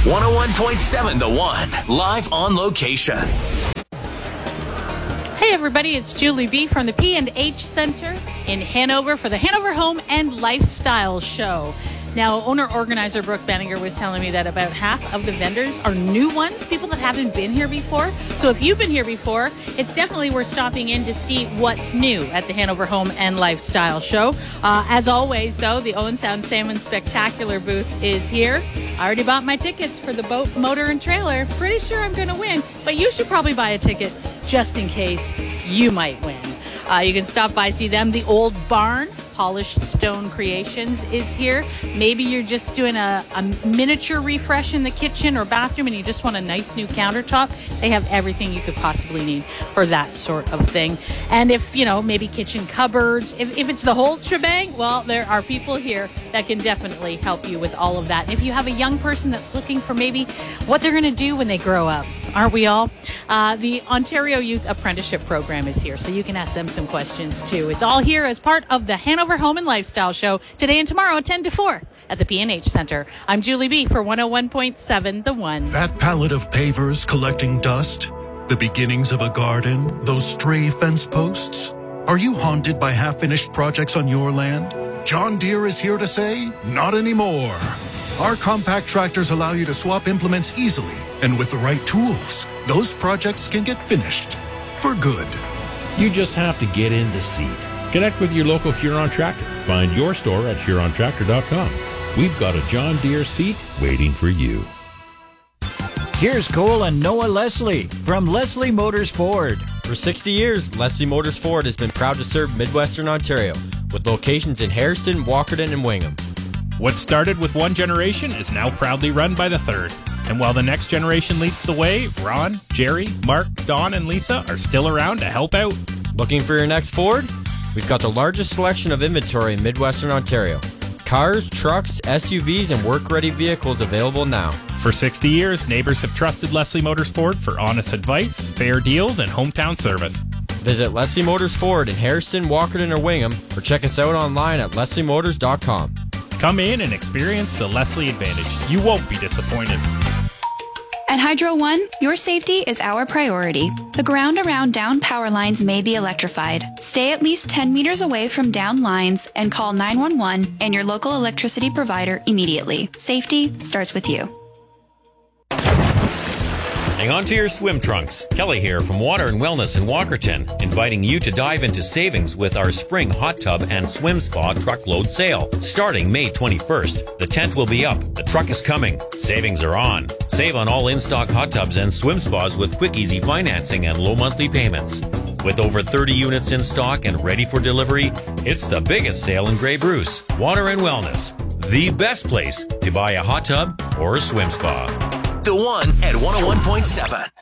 101.7 The One, live on location. Hey everybody, it's Julie B from the P&H Center in Hanover for the Hanover Home and Lifestyle Show. Now, owner-organizer Brooke Benninger was telling me that about half of the vendors are new ones, people that haven't been here before. So if you've been here before, it's definitely worth stopping in to see what's new at the Hanover Home and Lifestyle Show. As always, though, the Owen Sound Salmon Spectacular booth is here. I already bought my tickets for the boat, motor, and trailer. Pretty sure I'm going to win, but you should probably buy a ticket just in case you might win. You can stop by, see them. The Old Barn, Polished Stone Creations, is here. Maybe you're just doing a miniature refresh in the kitchen or bathroom and you just want a nice new countertop. They have everything you could possibly need for that sort of thing. And if, maybe kitchen cupboards, if it's the whole shebang, well, there are people here that can definitely help you with all of that. And if you have a young person that's looking for maybe what they're going to do when they grow up, aren't we all? The Ontario Youth Apprenticeship Program is here, so you can ask them some questions too. It's all here as part of the Hanover Home and Lifestyle Show today and tomorrow, 10 to 4 at the P&H Center. I'm Julie B for 101.7 The One. That pallet of pavers collecting dust, the beginnings of a garden, those stray fence posts. Are you haunted by half-finished projects on your land? John Deere is here to say, not anymore. Our compact tractors allow you to swap implements easily, and with the right tools, those projects can get finished for good. You just have to get in the seat. Connect with your local Huron Tractor. Find your store at HuronTractor.com. We've got a John Deere seat waiting for you. Here's Cole and Noah Leslie from Leslie Motors Ford. For 60 years, Leslie Motors Ford has been proud to serve Midwestern Ontario with locations in Hairston, Walkerton, and Wingham. What started with one generation is now proudly run by the third. And while the next generation leads the way, Ron, Jerry, Mark, Don, and Lisa are still around to help out. Looking for your next Ford? We've got the largest selection of inventory in Midwestern Ontario. Cars, trucks, SUVs, and work-ready vehicles available now. For 60 years, neighbors have trusted Leslie Motors Ford for honest advice, fair deals, and hometown service. Visit Leslie Motors Ford in Hairston, Walkerton, or Wingham, or check us out online at lesliemotors.com. Come in and experience the Leslie Advantage. You won't be disappointed. At Hydro One, your safety is our priority. The ground around down power lines may be electrified. Stay at least 10 meters away from down lines and call 911 and your local electricity provider immediately. Safety starts with you. Hang on to your swim trunks. Kelly here from Water and Wellness in Walkerton, inviting you to dive into savings with our spring hot tub and swim spa truckload sale. Starting May 21st, the tent will be up. The truck is coming. Savings are on. Save on all in-stock hot tubs and swim spas with quick, easy financing and low monthly payments. With over 30 units in stock and ready for delivery, it's the biggest sale in Grey Bruce. Water and Wellness, the best place to buy a hot tub or a swim spa. The One at 101.7.